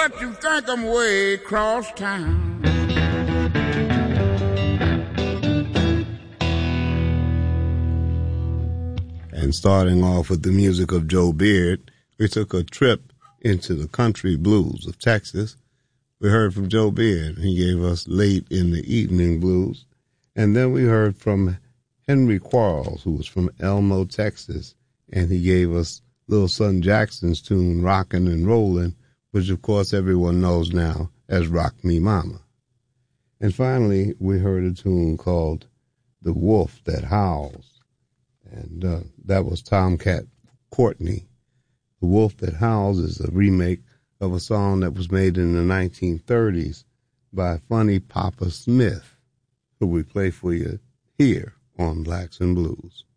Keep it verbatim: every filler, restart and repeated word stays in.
What you think I'm way across town? And starting off with the music of Joe Beard, we took a trip into the country blues of Texas. We heard from Joe Beard. He gave us Late in the Evening Blues. And then we heard from Henry Quarles, who was from Elmo, Texas, and he gave us Little Son Jackson's tune, Rockin' and Rollin', which of course everyone knows now as Rock Me Mama. And finally, we heard a tune called The Wolf That Howls. And uh, that was Tomcat Courtney. The Wolf That Howls is a remake of a song that was made in the nineteen thirties by Funny Papa Smith, who we play for you here on Blacks and Blues.